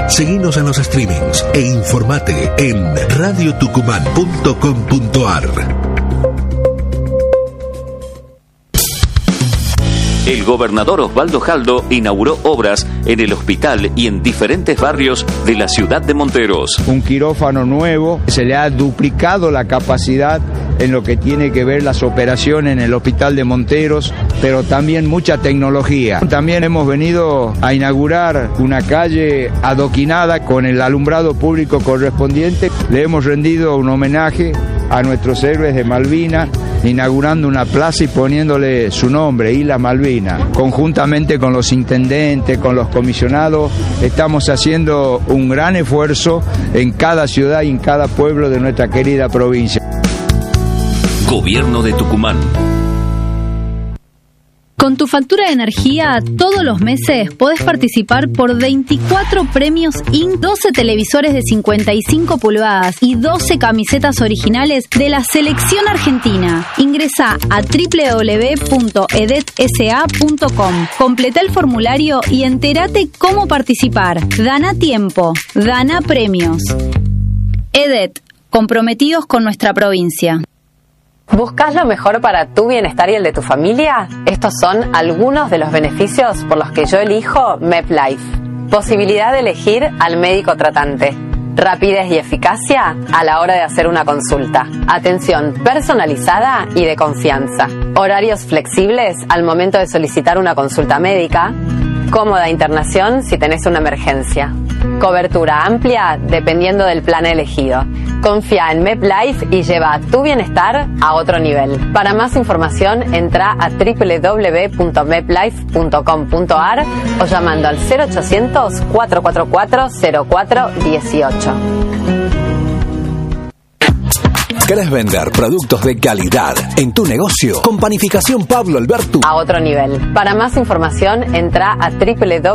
Seguinos en los streamings e informate en radiotucumán.com.ar. El gobernador Osvaldo Jaldo inauguró obras en el hospital y en diferentes barrios de la ciudad de Monteros. Un quirófano nuevo, se le ha duplicado la capacidad en lo que tiene que ver las operaciones en el hospital de Monteros, pero también mucha tecnología. También hemos venido a inaugurar una calle adoquinada con el alumbrado público correspondiente. Le hemos rendido un homenaje a nuestros héroes de Malvinas, inaugurando una plaza y poniéndole su nombre, Isla Malvina. Conjuntamente con los intendentes, con los comisionados, estamos haciendo un gran esfuerzo en cada ciudad y en cada pueblo de nuestra querida provincia. Gobierno de Tucumán. Con tu factura de energía, todos los meses podés participar por 24 premios INC, 12 televisores de 55 pulgadas y 12 camisetas originales de la selección argentina. Ingresá a www.edetsa.com, completá el formulario y entérate cómo participar. Gana tiempo, gana premios. EDET, comprometidos con nuestra provincia. ¿Buscas lo mejor para tu bienestar y el de tu familia? Estos son algunos de los beneficios por los que yo elijo MepLife. Posibilidad de elegir al médico tratante. Rapidez y eficacia a la hora de hacer una consulta. Atención personalizada y de confianza. Horarios flexibles al momento de solicitar una consulta médica. Cómoda internación si tenés una emergencia. Cobertura amplia dependiendo del plan elegido. Confía en MepLife y lleva tu bienestar a otro nivel. Para más información, entra a www.meplife.com.ar o llamando al 0800-444-0418. ¿Querés vender productos de calidad en tu negocio? Con Panificación Pablo Alberto. A otro nivel. Para más información, entra a www